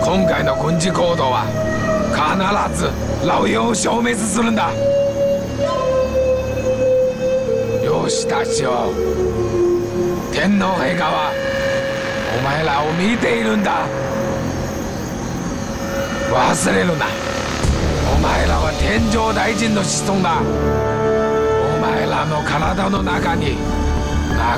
今回の軍事行動は必ずラオウを消滅するんだ。よしたちよ、天皇陛下はお前らを見ているんだ。忘れるな、お前らは天上大臣の子孫だ。お前らの体の中に